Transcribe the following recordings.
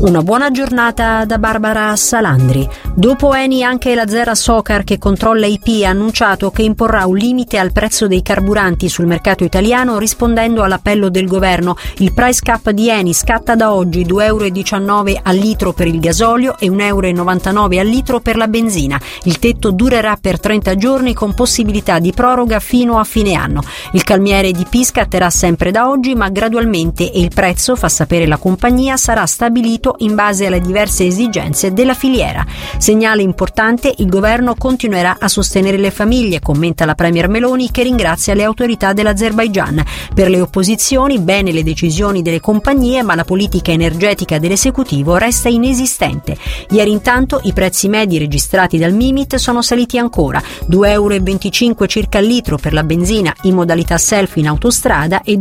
Una buona giornata da Barbara Salandri. Dopo Eni anche l'Azera Socar, che controlla IP, ha annunciato che imporrà un limite al prezzo dei carburanti sul mercato italiano, rispondendo all'appello del governo. Il price cap di Eni scatta da oggi €2,19 al litro per il gasolio e €1,99 al litro per la benzina. Il tetto durerà per 30 giorni con possibilità di proroga fino a fine anno. Il calmiere di IP scatterà sempre da oggi, ma gradualmente, e il prezzo, fa sapere la compagnia, sarà stabilito in base alle diverse esigenze della filiera. Segnale importante: il governo continuerà a sostenere le famiglie, commenta la premier Meloni, che ringrazia le autorità dell'Azerbaigian. Per le opposizioni, bene le decisioni delle compagnie, ma la politica energetica dell'esecutivo resta inesistente. Ieri intanto i prezzi medi registrati dal Mimit sono saliti ancora, €2,25 circa al litro per la benzina in modalità self in autostrada e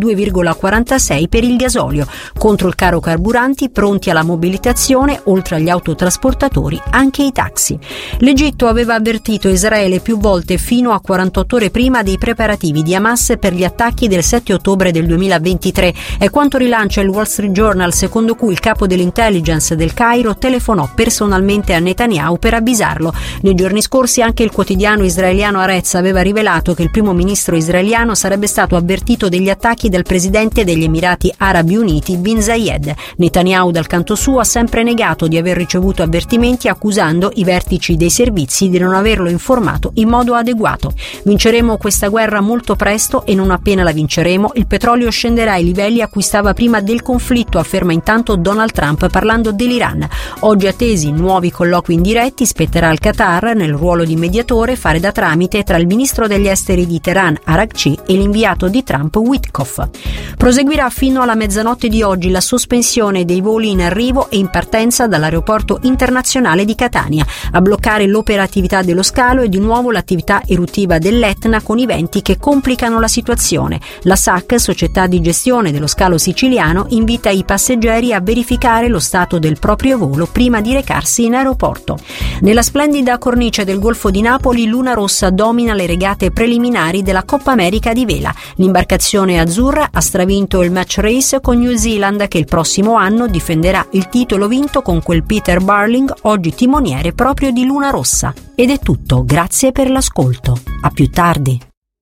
2,46 per il gasolio. Contro il caro carburanti, pronti alla mobilitazione, oltre agli autotrasportatori, anche i taxi. L'Egitto aveva avvertito Israele più volte, fino a 48 ore prima, dei preparativi di Hamas per gli attacchi del 7 ottobre del 2023. È quanto rilancia il Wall Street Journal, secondo cui il capo dell'intelligence del Cairo telefonò personalmente a Netanyahu per avvisarlo. Nei giorni scorsi anche il quotidiano israeliano Haaretz aveva rivelato che il primo ministro israeliano sarebbe stato avvertito degli attacchi del presidente degli Emirati Arabi Uniti Bin Zayed. Netanyahu, dal canto suo, ha sempre negato di aver ricevuto avvertimenti, accusando i vertici dei servizi di non averlo informato in modo adeguato. Vinceremo questa guerra molto presto e non appena la vinceremo il petrolio scenderà ai livelli a cui stava prima del conflitto, afferma intanto Donald Trump parlando dell'Iran. Oggi attesi nuovi colloqui indiretti, spetterà al Qatar, nel ruolo di mediatore, fare da tramite tra il ministro degli esteri di Teheran Araghchi e l'inviato di Trump Witkoff. Proseguirà fino alla mezzanotte di oggi la sospensione dei voli in arrivo e in partenza dall'aeroporto internazionale di Catania. A bloccare l'operatività dello scalo e di nuovo l'attività eruttiva dell'Etna, con i venti che complicano la situazione. La SAC, società di gestione dello scalo siciliano, invita i passeggeri a verificare lo stato del proprio volo prima di recarsi in aeroporto. Nella splendida cornice del Golfo di Napoli, Luna Rossa domina le regate preliminari della Coppa America di vela. L'imbarcazione azzurra ha stravinto il match race con New Zealand, che il prossimo anno difenderà il titolo vinto con quel Peter Barling, oggi timoniere proprio di Luna Rossa. Ed è tutto, grazie per l'ascolto. A più tardi.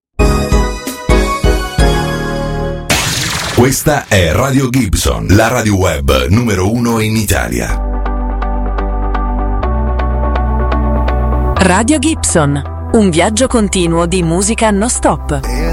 Questa è Radio Gibson, la radio web numero 1 in Italia. Radio Gibson, un viaggio continuo di musica non stop.